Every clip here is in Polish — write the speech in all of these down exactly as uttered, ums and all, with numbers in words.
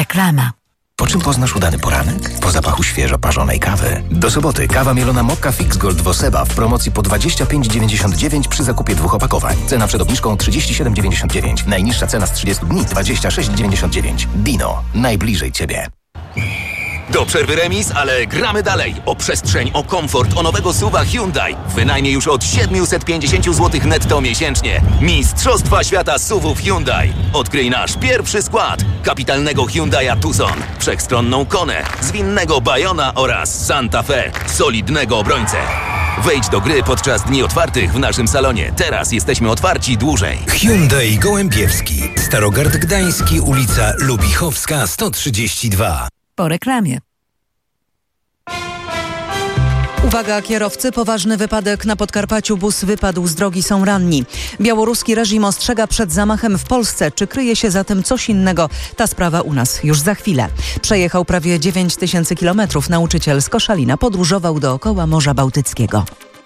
Reklama. Po czym poznasz udany poranek? Po zapachu świeżo parzonej kawy. Do soboty kawa mielona Mokka Fix Gold Woseba w promocji po dwadzieścia pięć dziewięćdziesiąt dziewięć przy zakupie dwóch opakowań. Cena przed obniżką trzydzieści siedem dziewięćdziesiąt dziewięć. Najniższa cena z trzydziestu dni dwadzieścia sześć dziewięćdziesiąt dziewięć. Dino. Najbliżej Ciebie. Do przerwy remis, ale gramy dalej. O przestrzeń, o komfort, o nowego suwa Hyundai. Wynajmie już od siedemset pięćdziesiąt złotych netto miesięcznie. Mistrzostwa świata suwów Hyundai. Odkryj nasz pierwszy skład. Kapitalnego Hyundai'a Tucson, wszechstronną Konę, zwinnego Bayona oraz Santa Fe, solidnego obrońcę. Wejdź do gry podczas dni otwartych w naszym salonie. Teraz jesteśmy otwarci dłużej. Hyundai Gołębiewski, Starogard Gdański, ulica Lubichowska sto trzydzieści dwa. Po reklamie. Uwaga kierowcy, poważny wypadek na Podkarpaciu. Bus wypadł z drogi, są ranni. Białoruski reżim ostrzega przed zamachem w Polsce. Czy kryje się za tym coś innego? Ta sprawa u nas już za chwilę. Przejechał prawie dziewięć tysięcy kilometrów. Nauczyciel z Koszalina podróżował dookoła Morza Bałtyckiego.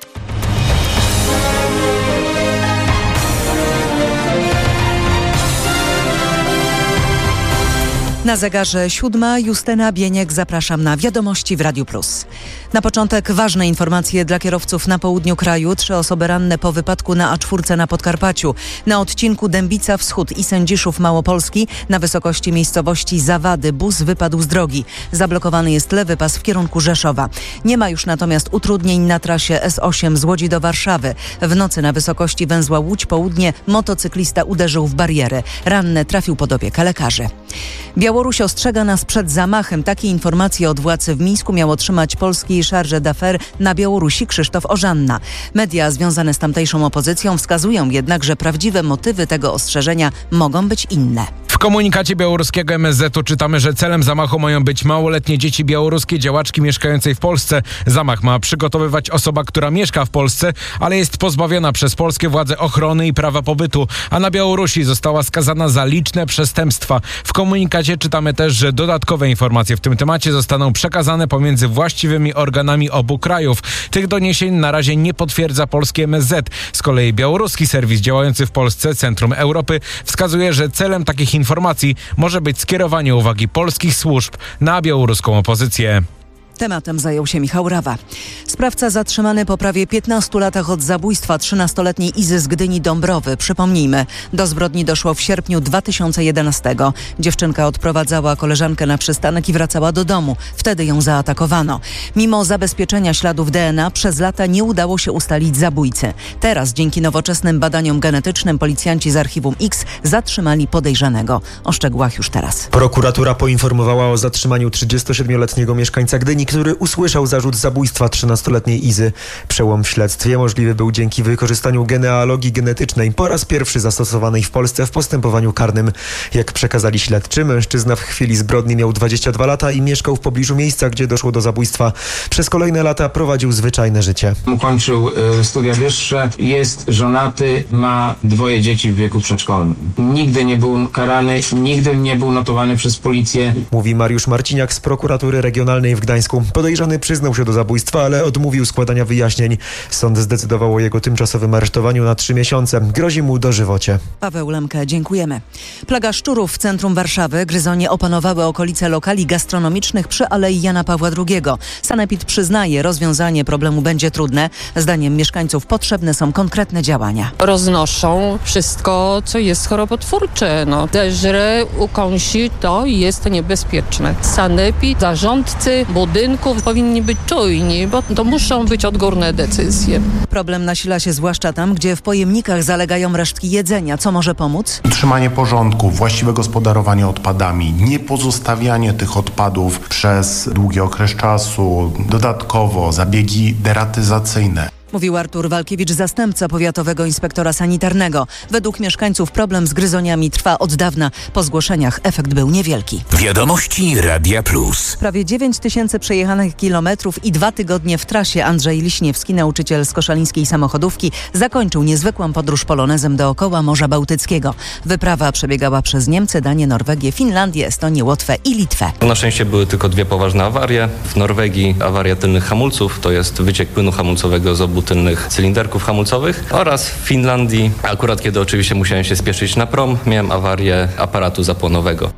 Na zegarze siódma, Justyna Bieniek, zapraszam na Wiadomości w Radiu Plus. Na początek ważne informacje dla kierowców na południu kraju. Trzy osoby ranne po wypadku na A cztery na Podkarpaciu. Na odcinku Dębica Wschód i Sędziszów Małopolski na wysokości miejscowości Zawady bus wypadł z drogi. Zablokowany jest lewy pas w kierunku Rzeszowa. Nie ma już natomiast utrudnień na trasie S osiem z Łodzi do Warszawy. W nocy na wysokości węzła Łódź Południe motocyklista uderzył w bariery. Ranny trafił pod opiekę lekarzy. Białoruś ostrzega nas przed zamachem. Takie informacje od władz w Mińsku miał otrzymać polski chargé d'affaires na Białorusi Krzysztof Ożanna. Media związane z tamtejszą opozycją wskazują jednak, że prawdziwe motywy tego ostrzeżenia mogą być inne. W komunikacie białoruskiego M S Z-u czytamy, że celem zamachu mają być małoletnie dzieci białoruskie działaczki mieszkającej w Polsce. Zamach ma przygotowywać osoba, która mieszka w Polsce, ale jest pozbawiona przez polskie władze ochrony i prawa pobytu, a na Białorusi została skazana za liczne przestępstwa. W komunikacie czytamy też, że dodatkowe informacje w tym temacie zostaną przekazane pomiędzy właściwymi organami obu krajów. Tych doniesień na razie nie potwierdza polski M S Z. Z kolei białoruski serwis działający w Polsce, Centrum Europy, wskazuje, że celem takich informacji może być skierowanie uwagi polskich służb na białoruską opozycję. Tematem zajął się Michał Rawa. Sprawca zatrzymany po prawie piętnastu latach od zabójstwa trzynastoletniej Izy z Gdyni Dąbrowy. Przypomnijmy, do zbrodni doszło w sierpniu dwa tysiące jedenastego. Dziewczynka odprowadzała koleżankę na przystanek i wracała do domu. Wtedy ją zaatakowano. Mimo zabezpieczenia śladów D N A przez lata nie udało się ustalić zabójcy. Teraz dzięki nowoczesnym badaniom genetycznym policjanci z Archiwum X zatrzymali podejrzanego. O szczegółach już teraz. Prokuratura poinformowała o zatrzymaniu trzydziestosiedmioletniego mieszkańca Gdyni, który usłyszał zarzut zabójstwa trzynastoletniej Izy. Przełom w śledztwie możliwy był dzięki wykorzystaniu genealogii genetycznej, po raz pierwszy zastosowanej w Polsce w postępowaniu karnym. Jak przekazali śledczy, mężczyzna w chwili zbrodni miał dwadzieścia dwa lata i mieszkał w pobliżu miejsca, gdzie doszło do zabójstwa. Przez kolejne lata prowadził zwyczajne życie. Ukończył y, studia wyższe, jest żonaty, ma dwoje dzieci w wieku przedszkolnym. Nigdy nie był karany, nigdy nie był notowany przez policję. Mówi Mariusz Marciniak z prokuratury regionalnej w Gdańsku. Podejrzany przyznał się do zabójstwa, ale odmówił składania wyjaśnień. Sąd zdecydował o jego tymczasowym aresztowaniu na trzy miesiące. Grozi mu dożywocie. Paweł Lemke, dziękujemy. Plaga szczurów w centrum Warszawy. Gryzonie opanowały okolice lokali gastronomicznych przy Alei Jana Pawła drugiego. Sanepid przyznaje, rozwiązanie problemu będzie trudne. Zdaniem mieszkańców potrzebne są konkretne działania. Roznoszą wszystko, co jest chorobotwórcze. No, zeżre, ukąsi, to jest niebezpieczne. Sanepid, zarządcy budynków powinni być czujni, bo to muszą być odgórne decyzje. Problem nasila się zwłaszcza tam, gdzie w pojemnikach zalegają resztki jedzenia. Co może pomóc? Utrzymanie porządku, właściwe gospodarowanie odpadami, nie pozostawianie tych odpadów przez długi okres czasu, dodatkowo zabiegi deratyzacyjne. Mówił Artur Walkiewicz, zastępca powiatowego inspektora sanitarnego. Według mieszkańców problem z gryzoniami trwa od dawna. Po zgłoszeniach efekt był niewielki. Wiadomości Radia Plus. Prawie dziewięć tysięcy przejechanych kilometrów i dwa tygodnie w trasie. Andrzej Liśniewski, nauczyciel z koszalińskiej samochodówki, zakończył niezwykłą podróż polonezem dookoła Morza Bałtyckiego. Wyprawa przebiegała przez Niemcy, Danię, Norwegię, Finlandię, Estonię, Łotwę i Litwę. Na szczęście były tylko dwie poważne awarie. W Norwegii awaria tylnych hamulców, to jest wyciek płynu hamulcowego z obu tylnych cylinderków hamulcowych, oraz w Finlandii, akurat kiedy oczywiście musiałem się spieszyć na prom, miałem awarię aparatu zapłonowego.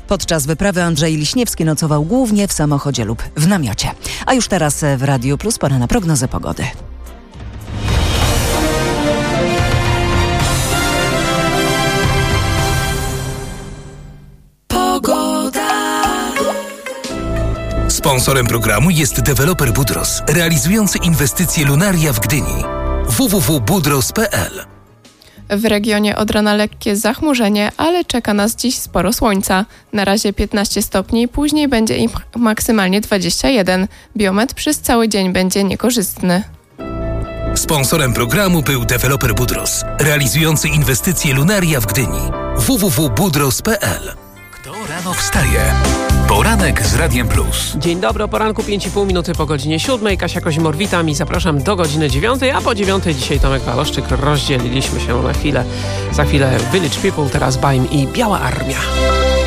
Podczas wyprawy Andrzej Liśniewski nocował głównie w samochodzie lub w namiocie. A już teraz w Radiu Plus pora na prognozę pogody. Sponsorem programu jest deweloper Budros, realizujący inwestycje Lunaria w Gdyni. w w w kropka budros kropka p l. W regionie od rana lekkie zachmurzenie, ale czeka nas dziś sporo słońca. Na razie piętnaście stopni, później będzie im maksymalnie dwadzieścia jeden. Biometr przez cały dzień będzie niekorzystny. Sponsorem programu był deweloper Budros, realizujący inwestycje Lunaria w Gdyni. w w w kropka budros kropka p l. Kto rano wstaje? Poranek z Radiem Plus. Dzień dobry, o poranku pięć i pół minuty po godzinie siódmej. Kasia Kozimor, witam i zapraszam do godziny dziewiątej, a po dziewiątej dzisiaj Tomek Waloszczyk. Rozdzieliliśmy się na chwilę. Za chwilę Village People, teraz Baim i Biała Armia.